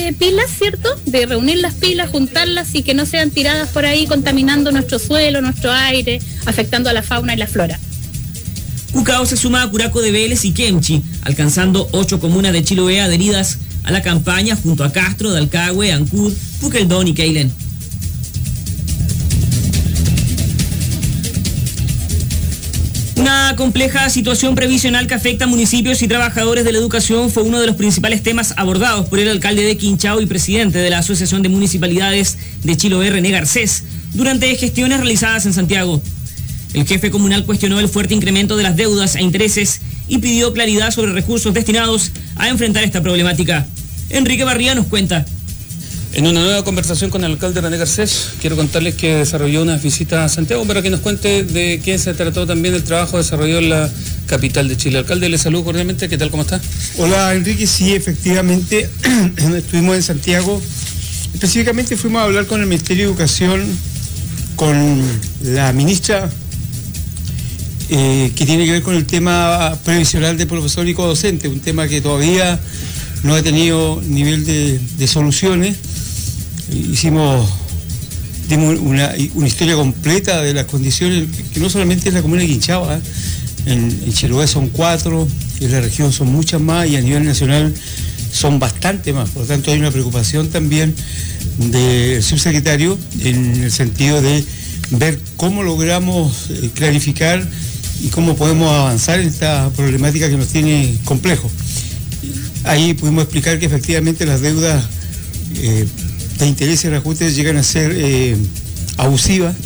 pilas, ¿cierto? De reunir las pilas, juntarlas y que no sean tiradas por ahí contaminando nuestro suelo, nuestro aire, afectando a la fauna y la flora. Cucao se suma a Curaco de Vélez y Kemchi, alcanzando 8 comunas de Chiloé adheridas a la campaña junto a Castro, Dalcahue, Ancud, Puqueldón y Keilen. Una compleja situación previsional que afecta a municipios y trabajadores de la educación fue uno de los principales temas abordados por el alcalde de Quinchao y presidente de la Asociación de Municipalidades de Chiloé, René Garcés, durante gestiones realizadas en Santiago. El jefe comunal cuestionó el fuerte incremento de las deudas e intereses y pidió claridad sobre recursos destinados a enfrentar esta problemática. Enrique Barría nos cuenta. En una nueva conversación con el alcalde René Garcés, quiero contarles que desarrolló una visita a Santiago para que nos cuente de qué se trató también el trabajo desarrollado en la capital de Chile. Alcalde, le saludo cordialmente. ¿Qué tal? ¿Cómo está? Hola, Enrique. Sí, efectivamente, estuvimos en Santiago. Específicamente fuimos a hablar con el Ministerio de Educación, con la ministra, que tiene que ver con el tema previsional de profesor y codocente, un tema que todavía no ha tenido nivel de soluciones. Dimos una historia completa de las condiciones, que no solamente en la comuna de Quinchao, en Chiloé son 4, en la región son muchas más y a nivel nacional son bastante más. Por lo tanto, hay una preocupación también del subsecretario en el sentido de ver cómo logramos clarificar y cómo podemos avanzar en esta problemática que nos tiene complejos. Ahí pudimos explicar que efectivamente las deudas de intereses y reajustes llegan a ser abusivas.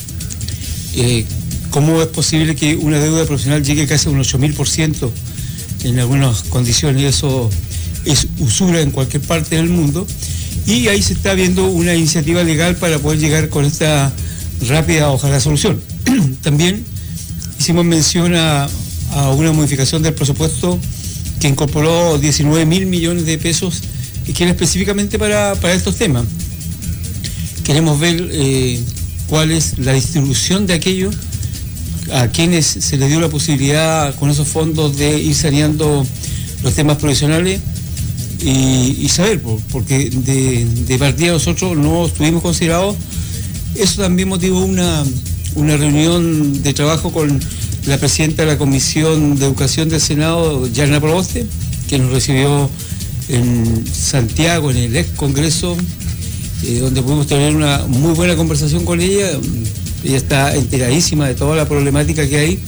¿Cómo es posible que una deuda profesional llegue casi a un 8.000% en algunas condiciones? Eso es usura en cualquier parte del mundo. Y ahí se está viendo una iniciativa legal para poder llegar con esta rápida, ojalá, solución. También hicimos mención a una modificación del presupuesto que incorporó 19.000 millones de pesos y que era específicamente para estos temas. Queremos ver cuál es la distribución de aquello, a quienes se les dio la posibilidad con esos fondos de ir saneando los temas profesionales y saber, porque de partida nosotros no estuvimos considerados. Eso también motivó una reunión de trabajo con la presidenta de la Comisión de Educación del Senado, Yarna Proboste, que nos recibió en Santiago, en el ex Congreso, donde pudimos tener una muy buena conversación con ella. Ella está enteradísima de toda la problemática que hay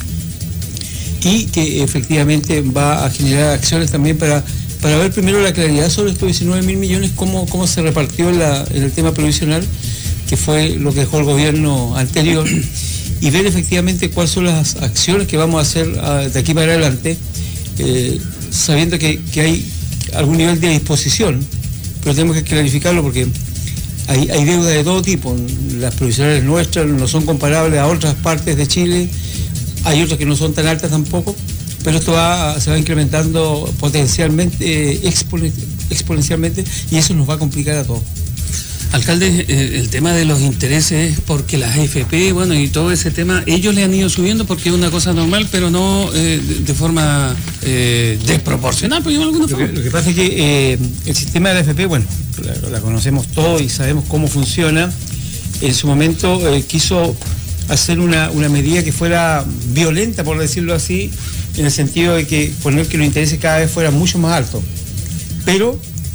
y que efectivamente va a generar acciones también para ver primero la claridad sobre estos 19.000 millones, cómo se repartió en el tema provisional, que fue lo que dejó el gobierno anterior, y ver efectivamente cuáles son las acciones que vamos a hacer de aquí para adelante, sabiendo que hay algún nivel de disposición, pero tenemos que clarificarlo porque hay deuda de todo tipo. Las provisionales nuestras no son comparables a otras partes de Chile, hay otras que no son tan altas tampoco, pero esto se va incrementando potencialmente, exponencialmente, y eso nos va a complicar a todos. Alcalde, el tema de los intereses, porque las AFP, bueno, y todo ese tema, ellos le han ido subiendo porque es una cosa normal, pero no de forma desproporcional, por alguna forma. Lo que pasa es que el sistema de la AFP, bueno, la conocemos todos y sabemos cómo funciona. En su momento quiso hacer una medida que fuera violenta, por decirlo así, en el sentido de que poner que los intereses cada vez fueran mucho más altos. Pero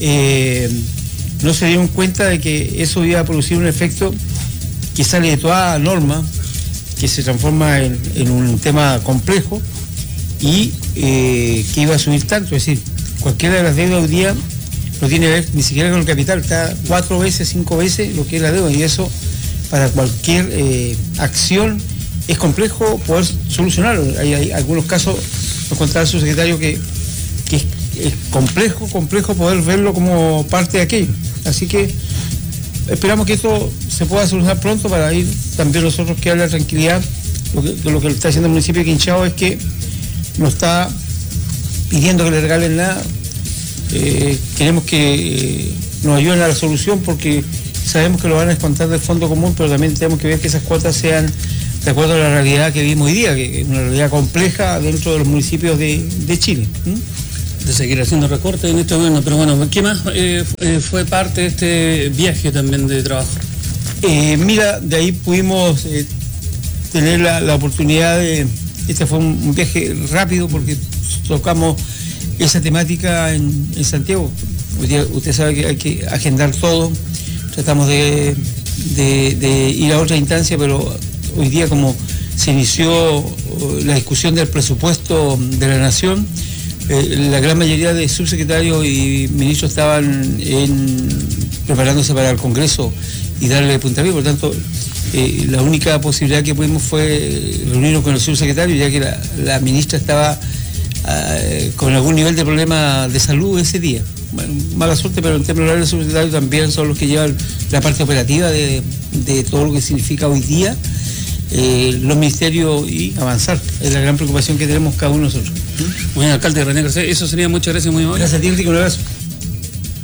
no se dieron cuenta de que eso iba a producir un efecto que sale de toda norma, que se transforma en un tema complejo y que iba a subir tanto. Es decir, cualquiera de las deudas hoy día no tiene que ver ni siquiera con el capital, está 4 veces, 5 veces lo que es la deuda, y eso para cualquier acción es complejo poder solucionarlo. Hay algunos casos, nos contaba el subsecretario, que es complejo poder verlo como parte de aquello. Así que esperamos que esto se pueda solucionar pronto para ir también nosotros que haya la tranquilidad. Lo que está haciendo el municipio de Quinchao es que no está pidiendo que le regalen nada. Queremos que nos ayuden a la solución porque sabemos que lo van a descontar del fondo común, pero también tenemos que ver que esas cuotas sean de acuerdo a la realidad que vivimos hoy día, que es una realidad compleja dentro de los municipios de Chile. seguir haciendo recortes en este gobierno. Pero bueno, ¿qué más fue parte de este viaje también de trabajo? Mira, de ahí pudimos tener la oportunidad de... Este fue un viaje rápido porque tocamos esa temática en Santiago. Hoy día usted sabe que hay que agendar todo. Tratamos de ir a otra instancia, pero hoy día como se inició la discusión del presupuesto de la Nación, la gran mayoría de subsecretarios y ministros estaban preparándose para el Congreso y darle puntapié. Por tanto, la única posibilidad que pudimos fue reunirnos con el subsecretario, ya que la ministra estaba con algún nivel de problema de salud ese día. Bueno, mala suerte, pero en términos de los subsecretarios también son los que llevan la parte operativa de todo lo que significa hoy día los ministerios y avanzar. Es la gran preocupación que tenemos cada uno de nosotros. Bueno, alcalde René Garcés, eso sería. Muchas gracias, muy amable. Gracias a ti, Enrique, un abrazo.